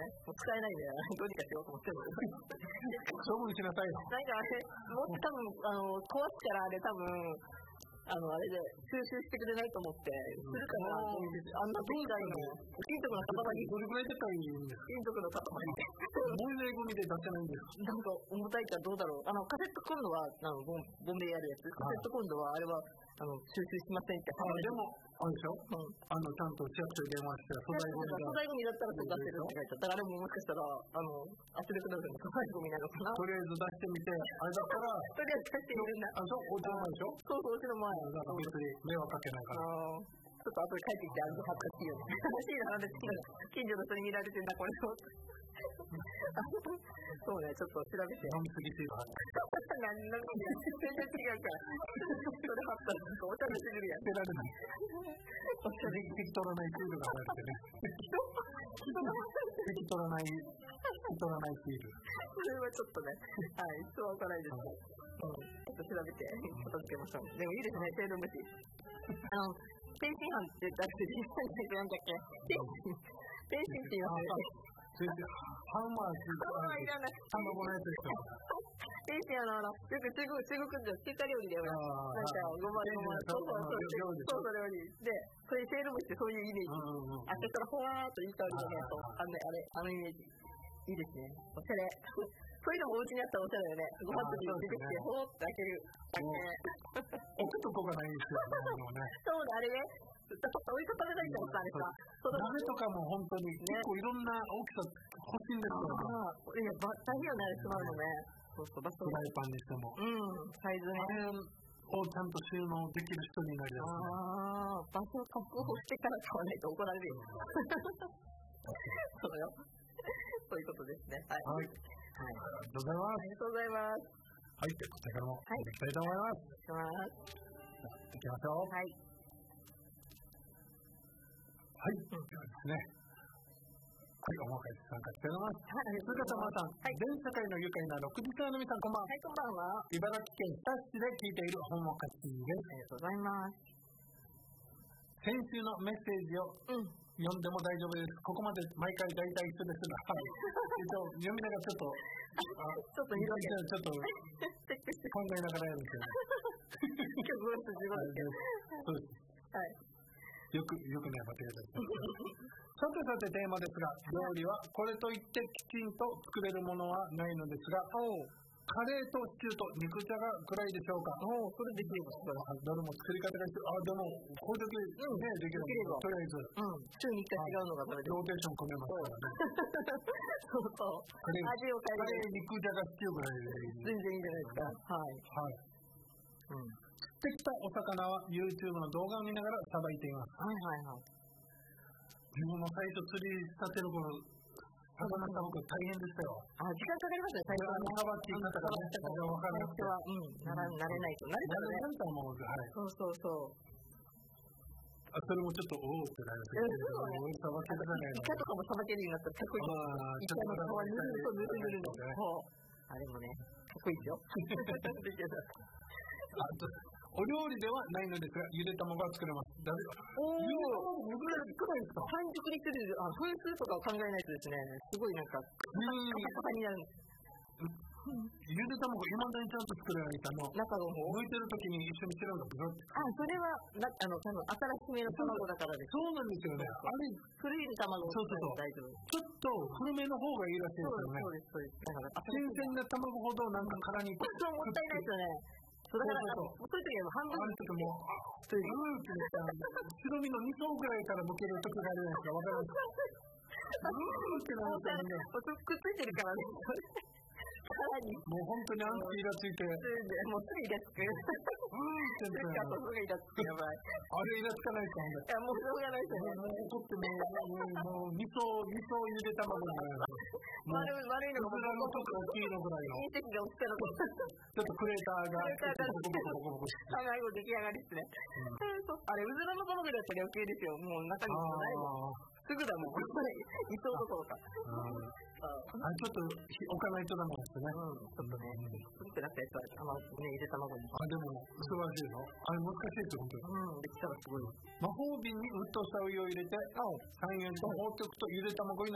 もう使えないんで、どうにかしようと思ってる。 処分しなさいよ。 なんかあれ、もっと多分、壊すからあれ多分、あれで収集してくれないと思って、するから、あんなでっかいの、金属の塊、 どれくらいでかいんですか？ 金属の塊。 燃えないゴミで出せないんです。 なんか重たいからどうだろう。カセットコンロは、ボンベやるやつ。カセットコンロは、あれは、収集しませんって。 でも、あれでしょ？ちゃんと市役所に電話して、 粗大ゴミだったらそう出せるって書いてあった。だからあれももしかしたら、圧力鍋でも粗大ゴミなのかな。 とりあえず出してみて、あれだったら、 とりあえず出してみるんだ。 お家の前でしょ？ そうそう、お家の前。 だから別に迷惑かけないから。 ちょっと後で帰ってきて、恥ずかしいよね。恥ずかしいな、なんで近所の人に見られてんだ、これを。そうね、ちょっと調べて。 飲みすぎてるはず。 何飲み全然違うから。それ貼ったら、おしゃれすぎるやん。 捨てられない。おしゃれ適当なないシールが貼られてね。適当なないシール。 それはちょっとね、はい、人は置かないです。ちょっと調べて、片付けましょう。でもいいですね、成分無視。天津飯って言ったら、実際になんだっけ？天津って言わない。 ハンマーいらない。卵のやつでしょ。 天津よく中国で中華料理でなんかごまそう料理で、それセールムってそういうイメージ。それからほわーっといい香りがね、あのイメージ。いいですね。おしゃれ。そういうのもお家にあったらおしゃれよね。ご飯と出てきて、ほーって開ける。 置くとこがないんですよね。 そうだ、あれね。置いと食べないとさ、あれさ。 鍋とかも本当に結構いろんな大きさ欲しいんですよね。 いや、大変よね、あれしまうのね。そうそう、 フライパンにしても。 サイズね。 をちゃんと収納できる人になります。 場所を確保してから買わないと怒られるよ。そうよ。そういうことですね。はい。 ありがとうございます。 ありがとうございます。 はい、こちらからも行きたいと思います。行きましょう。 はい。 はい、ではですね。はい、おまかせ参加しております。鈴鹿様さん、全世界の愉快な6時間の皆さん、こんばんは。 はい、こんばんは。 茨城県日立市で聞いている本もかしです。 ありがとうございます。 先週のメッセージを読んでも大丈夫です。ここまで毎回大体一緒ですが、読みながらちょっとちょっと広げちょっと考えながらやるんですよね。 今日5月15日。 そうです。はい。よくね、間違えた。さてテーマですが、料理はこれといってきちんと作れるものはないのですが、カレーとシチューと肉じゃがくらいでしょうか。それできれば。どれも作り方がでも、これだけね、できれば。とりあえず。 週に1回違うのが食べてローテーション組めますからね。 そうそう。味を変える。 カレー、肉じゃが、シチューぐらいで。 全然いいんじゃないですか。はい。 釣ってきたお魚は YouTube の動画を見ながらさばいています。自分も最初釣りしたての頃、魚さばく大変でしたよ。 時間かかりますね、最初は。 さばき方がね、わからなくて。 慣れないと。慣れたらね。そう。 それもちょっとおおってなるんですけど、さばけられない。 イカとかもさばけるようになったらかっこいい。イカの皮ぬるとあれもね、かっこいいですよ。 お料理ではないのですが、ゆで卵は作れます。ゆで卵も作れないですか？ 半熟にする、分数とかを考えないとですね、すごいなんか、カタになる。 ゆで卵、今までにちゃんと作れないかの。 中の方。 剥いてる時に一緒に白がブロッて。 それは、新しめの卵だからです。 そうなんですよね。あれ、 古い卵を作ると大丈夫。 ちょっと古めの方がいいらしいですよね。 そうです。 新鮮な卵ほどなんか殻に。 そうもったいないですよね。そうだから、そういう時は半分ちょっともう、って白身の2層ぐらいから剥ける時があるじゃないですか。わかるんですか？ってなるとね。 くっついてるからね。 もう本当にアンチイラついて。 もうすぐイラつく。 すぐイラつく。やばい。 あれイラつかないかいや、もうしょうがないですよね。 怒ってもう2層ゆで卵みたいな。 悪いのがちょっと大きいのぐらいの。 隕石が落ちたのちょっとクレーターが。 卵出来上がりですね。あれ、うずらの卵だったら余計ですよ。もう中身ないもん。すぐだもん。2層どころか。 ちょっと置かないとダメですね。 ちょっとね、作ってなったやつは、ゆで卵に。 でも、素晴らしいの。あれ難しいってこと？ できたらすごい。 魔法瓶に沸騰したお湯を入れて、3、4時間放っておくとゆで卵に